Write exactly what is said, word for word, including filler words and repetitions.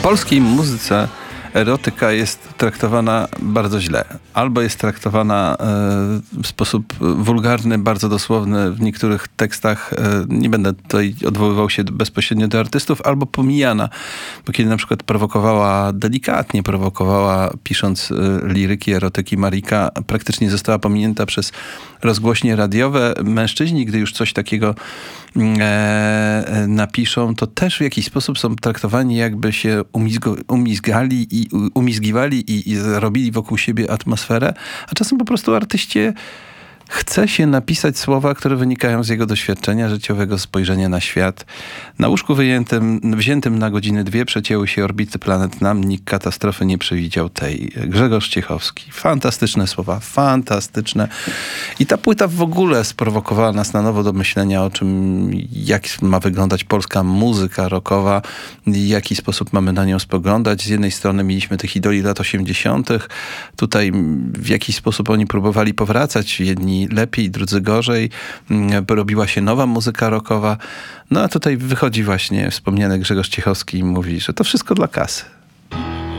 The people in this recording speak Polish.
polskiej muzyce erotyka jest traktowana bardzo źle. Albo jest traktowana e, w sposób wulgarny, bardzo dosłowny w niektórych tekstach. E, nie będę tutaj odwoływał się bezpośrednio do artystów, albo pomijana. Bo kiedy na przykład prowokowała, delikatnie prowokowała, pisząc e, liryki erotyki Marika, praktycznie została pominięta przez rozgłośnie radiowe. Mężczyźni, gdy już coś takiego e, napiszą, to też w jakiś sposób są traktowani, jakby się umizgo, umizgali i umizgiwali i, i robili wokół siebie atmosferę, a czasem po prostu artyście chce się napisać słowa, które wynikają z jego doświadczenia życiowego, spojrzenia na świat. Na łóżku wyjętym, wziętym na godziny dwie przecięły się orbity planet nam. Nikt katastrofy nie przewidział tej. Grzegorz Ciechowski. Fantastyczne słowa, fantastyczne. I ta płyta w ogóle sprowokowała nas na nowo do myślenia o czym, jak ma wyglądać polska muzyka rockowa, w jaki sposób mamy na nią spoglądać. Z jednej strony mieliśmy tych idoli lat osiemdziesiątych. Tutaj w jakiś sposób oni próbowali powracać. Jedni lepiej, drudzy gorzej. Robiła się nowa muzyka rockowa. No a tutaj wychodzi właśnie wspomniany Grzegorz Ciechowski i mówi, że to wszystko dla kasy.